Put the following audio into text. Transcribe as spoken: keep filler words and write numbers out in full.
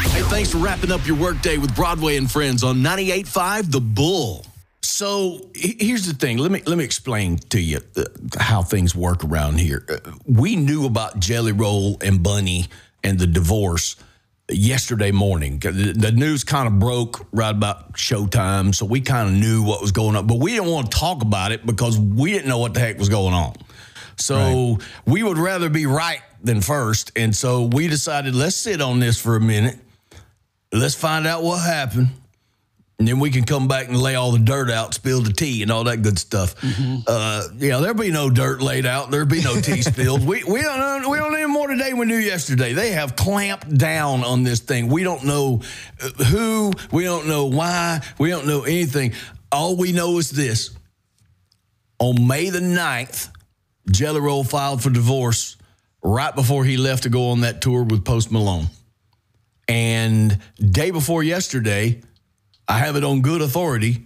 Hey, thanks for wrapping up your workday with Broadway and Friends on ninety-eight point five The Bull. So here's the thing. Let me let me explain to you uh, how things work around here. Uh, we knew about Jelly Roll and Bunny and the divorce yesterday morning. The, the news kind of broke right about showtime, so we kind of knew what was going on. But we didn't want to talk about it because we didn't know what the heck was going on. So right. we would rather be right than first. And so we decided, let's sit on this for a minute. Let's find out what happened. And then we can come back and lay all the dirt out, spill the tea, and all that good stuff. Mm-hmm. Uh, you know, there'll be no dirt laid out. There'll be no tea spilled. We we don't know, we don't know more today than we knew yesterday. They have clamped down on this thing. We don't know who. We don't know why. We don't know anything. All we know is this. On May the ninth, Jelly Roll filed for divorce right before he left to go on that tour with Post Malone. And day before yesterday, I have it on good authority,